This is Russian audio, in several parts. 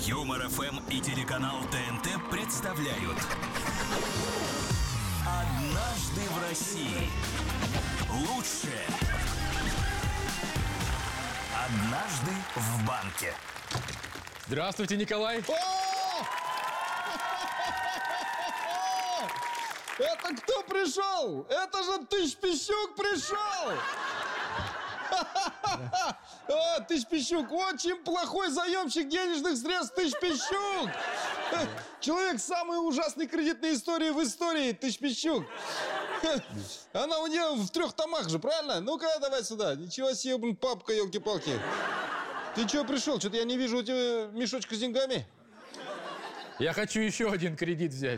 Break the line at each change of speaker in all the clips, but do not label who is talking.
Юмор ФМ и телеканал ТНТ представляют «Однажды в России». Лучшее «Однажды в банке».
Здравствуйте, Николай.
Это кто пришел? Это же Тыщ Пищук пришел! Тыщ Пищук, очень плохой заемщик денежных средств, Тыщ Пищук! Человек с самой ужасной кредитной историей в истории, Тыщ Пищук. Она у нее в 3 томах же, правильно? Ну-ка, давай сюда. Ничего себе, блин, папка, елки-палки. Ты чего пришел? Что-то я не вижу у тебя мешочка с деньгами.
Я хочу еще один кредит взять.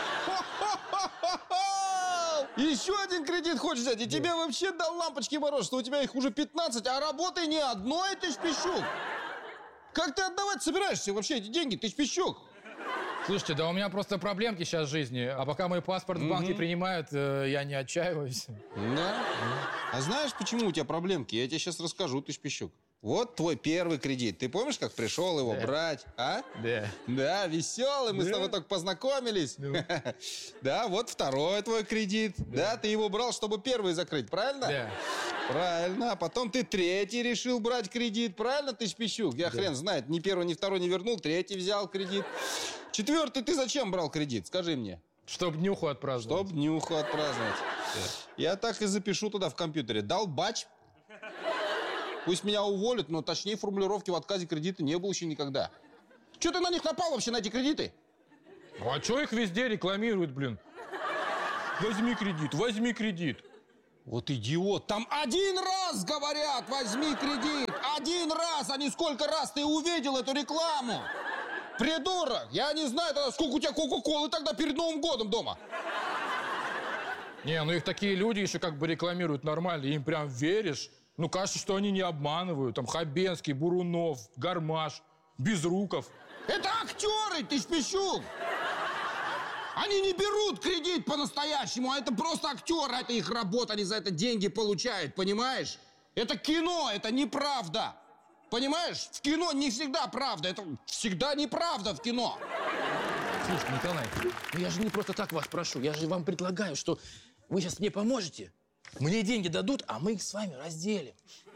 Еще один кредит хочешь взять? И тебе вообще дал лампочки мороз, что у тебя их уже 15, а работы ни одной, Тыщ Пищук. Как ты отдавать собираешься вообще эти деньги, Тыщ Пищук?
Слушайте, да у меня просто проблемки сейчас в жизни. А пока мой паспорт в банке принимают, я не отчаиваюсь.
Да? А знаешь, почему у тебя проблемки? Я тебе сейчас расскажу, Тыщ Пищук. Вот твой первый кредит. Ты помнишь, как пришел его брать, а?
Да.
Да, веселый, мы с тобой только познакомились. Да, вот второй твой кредит. Да, ты его брал, чтобы первый закрыть, правильно?
Да.
Правильно. А потом ты третий решил брать кредит, правильно, Тыщ Пищук? Я хрен знает, ни первый, ни второй не вернул, третий взял кредит. Четвертый ты зачем брал кредит? Скажи мне.
Чтоб днюху отпраздновать.
Чтоб днюху отпраздновать. Я так и запишу туда в компьютере. Долбач. Пусть меня уволят, но точнее формулировки в отказе кредита не было еще никогда. Че ты на них напал вообще, на эти кредиты?
А что их везде рекламируют, блин? Возьми кредит, возьми кредит.
Вот идиот. Там один раз говорят, возьми кредит. Один раз, а не сколько раз ты увидел эту рекламу. Придурок. Я не знаю, тогда сколько у тебя кока-колы тогда перед Новым годом дома.
Не, ну их такие люди еще как бы рекламируют нормально, им прям веришь. Ну, кажется, что они не обманывают. Там Хабенский, Бурунов, Гармаш, Безруков.
Это актеры, Тыщ Пищук. Они не берут кредит по-настоящему, а это просто актеры, это их работа, они за это деньги получают, понимаешь? Это кино, это неправда. Понимаешь? В кино не всегда правда, это всегда неправда в кино.
Слушайте, Николай, ну я же не просто так вас прошу, я же вам предлагаю, что вы сейчас мне поможете. Мне деньги дадут, а мы их с вами разделим.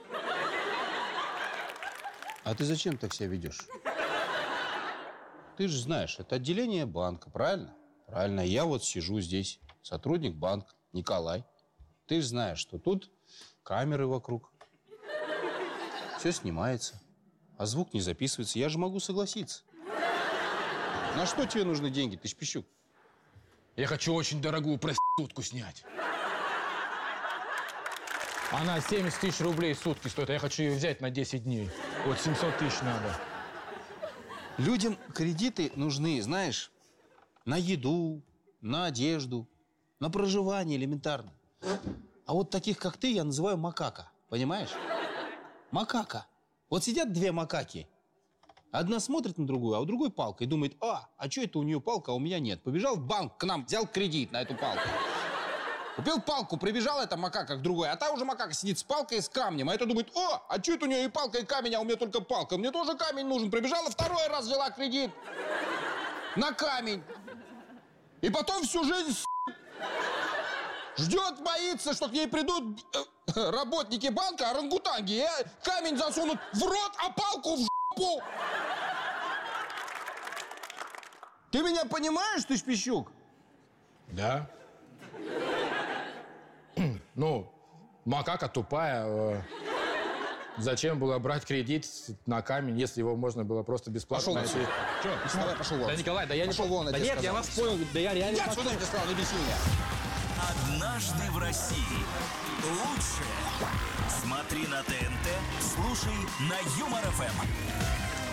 А ты зачем так себя ведешь? Ты же знаешь, это отделение банка, правильно? Правильно, я вот сижу здесь, сотрудник банка, Николай. Ты же знаешь, что тут камеры вокруг. Все снимается, а звук не записывается. Я же могу согласиться. На что тебе нужны деньги, Тыщ Пищук?
Я хочу очень дорогую проститутку снять.
Она 70 тысяч рублей в сутки стоит, а я хочу ее взять на 10 дней. Вот 700 тысяч надо.
Людям кредиты нужны, знаешь, на еду, на одежду, на проживание элементарно. А вот таких, как ты, я называю макака. Понимаешь? Макака. Вот сидят две макаки. Одна смотрит на другую, а у другой палка. И думает, а что это у нее палка, а у меня нет? Побежал в банк к нам, взял кредит на эту палку. Купил палку, прибежала эта макака к другой, а та уже макака сидит с палкой и с камнем. А это думает, а что это у нее и палка, и камень, а у меня только палка. Мне тоже камень нужен. Прибежала второй раз, взяла кредит на камень. И потом всю жизнь ждет, боится, что к ней придут работники банка, орангутанги, и камень засунут в рот, а палку в жопу. Ты меня понимаешь, Тыщ Пищук?
Да. Ну, макака тупая. Зачем было брать кредит на камень, если его можно было просто бесплатно
Пошел
найти?
Что? Давай, пошел вон.
Да, Николай, да я
Пошел
не...
вон, я
да
тебе
нет,
сказал.
я вас понял, да я реально...
Я отсюда тебе сказал, не беси меня.
«Однажды в России». Лучшее. Смотри на ТНТ, слушай на Юмор ФМ.